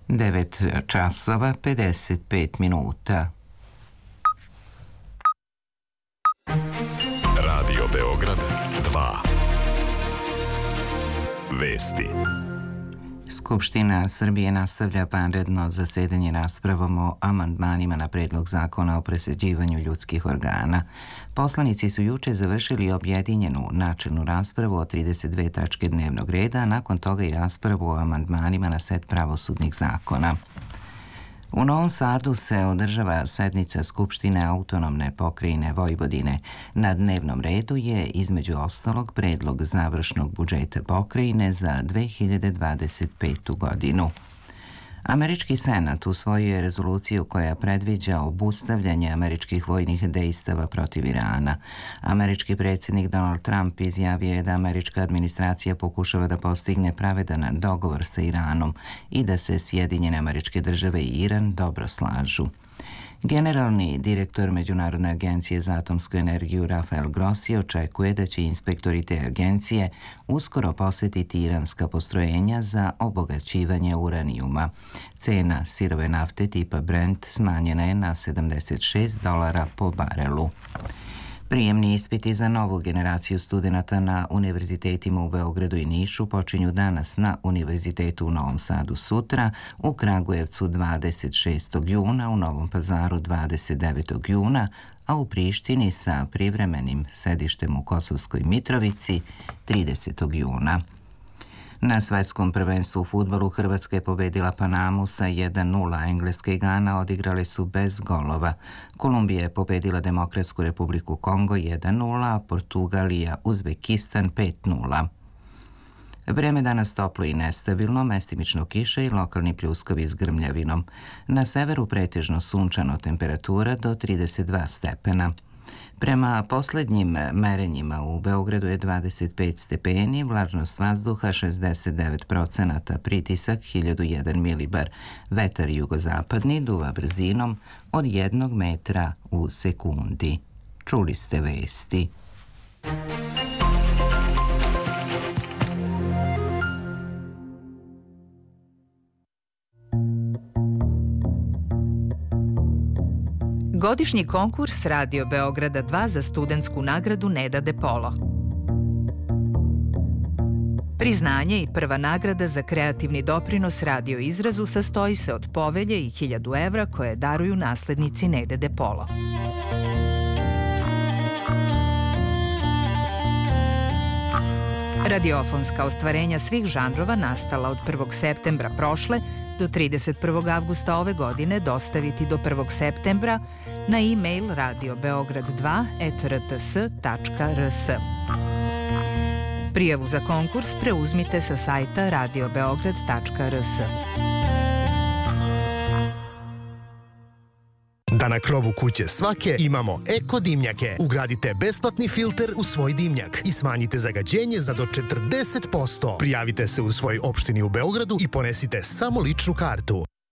9 časova 55 minuta. Radio Beograd 2. Vesti. Skupština Srbije nastavlja vanredno zasedanje raspravom o amandmanima na predlog zakona o presađivanju ljudskih organa. Poslanici su juče završili objedinjenu načelnu raspravu o 32 tačke dnevnog reda, a nakon toga i raspravu o amandmanima na set pravosudnih zakona. U Novom Sadu se održava sednica Skupštine autonomne pokrajine Vojvodine. Na dnevnom redu je, između ostalog, predlog završnog budžeta pokrajine za 2025. godinu. Američki senat usvojio je rezoluciju koja predviđa obustavljanje američkih vojnih dejstava protiv Irana. Američki predsjednik Donald Trump izjavio je da američka administracija pokušava da postigne pravedan dogovor sa Iranom i da se Sjedinjene Američke Države i Iran dobro slažu. Generalni direktor Međunarodne agencije za atomsku energiju Rafael Grossi očekuje da će inspektori te agencije uskoro posetiti iranska postrojenja za obogaćivanje uranijuma. Cena sirove nafte tipa Brent smanjena je na $76 po barelu. Prijemni ispiti za novu generaciju studenata na univerzitetima u Beogradu i Nišu počinju danas na Univerzitetu u Novom Sadu sutra, u Kragujevcu 26. juna, u Novom Pazaru 29. juna, a u Prištini sa privremenim sedištem u Kosovskoj Mitrovici 30. juna. Na svetskom prvenstvu u fudbalu Hrvatska je pobedila Panamu sa 1:0, Engleska i Gana odigrale su bez golova. Kolumbija je pobedila Demokratsku Republiku Kongo 1:0, a Portugalija Uzbekistan 5:0. Vreme danas toplo i nestabilno, mestimično kiša i lokalni pljuskovi s grmljavinom. Na severu pretežno sunčano, temperatura do 32 stepena. Prema poslednjim merenjima u Beogradu je 25 stepeni, vlažnost vazduha 69%, pritisak 1001 milibar, vetar jugozapadni duva brzinom od 1 metra u sekundi. Čuli ste vesti. Godišnji konkurs Radio Beograda 2 za studentsku nagradu Neda De Polo. Priznanje i prva nagrada za kreativni doprinos radio izrazu sastoji se od povelje i 1000 evra koje daruju naslednici Nede De Polo. Radiofonska ostvarenja svih žanrova nastala od 1. septembra prošle do 31. avgusta ove godine dostaviti do 1. septembra na e-mail radiobeograd2@rts.rs. Prijavu za konkurs preuzmite sa sajta radiobeograd.rs. Da na krovu kuće svake imamo eko dimnjake. Ugradite besplatni filter u svoj dimnjak i smanjite zagađenje za do 40%. Prijavite se u svojoj opštini u Beogradu i ponesite samo ličnu kartu.